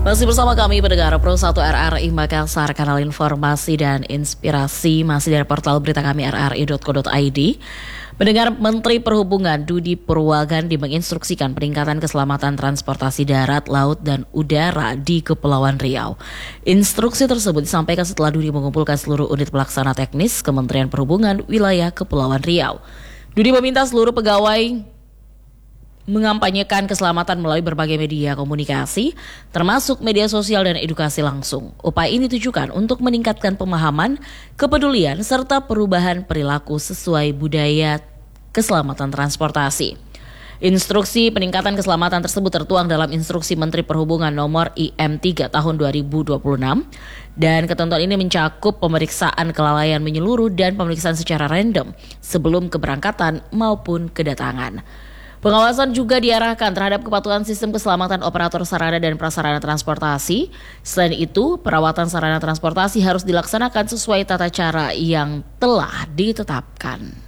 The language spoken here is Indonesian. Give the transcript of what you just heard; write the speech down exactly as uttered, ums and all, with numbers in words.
Masih bersama kami pendengar Pro satu R R I Makassar, kanal informasi dan inspirasi, masih dari portal berita kami r r i dot co dot i d. Pendengar, Menteri Perhubungan Dudi Purwagandi menginstruksikan peningkatan keselamatan transportasi darat, laut, dan udara di Kepulauan Riau. Instruksi tersebut disampaikan setelah Dudi mengumpulkan seluruh unit pelaksana teknis Kementerian Perhubungan wilayah Kepulauan Riau. Dudi meminta seluruh pegawai mengampanyekan keselamatan melalui berbagai media komunikasi, termasuk media sosial dan edukasi langsung. Upaya ini ditujukan untuk meningkatkan pemahaman, kepedulian, serta perubahan perilaku sesuai budaya keselamatan transportasi. Instruksi peningkatan keselamatan tersebut tertuang dalam Instruksi Menteri Perhubungan nomor I M tiga tahun dua ribu dua puluh enam, dan ketentuan ini mencakup pemeriksaan kelalaian menyeluruh dan pemeriksaan secara random sebelum keberangkatan maupun kedatangan. Pengawasan juga diarahkan terhadap kepatuhan sistem keselamatan operator sarana dan prasarana transportasi. Selain itu, perawatan sarana transportasi harus dilaksanakan sesuai tata cara yang telah ditetapkan.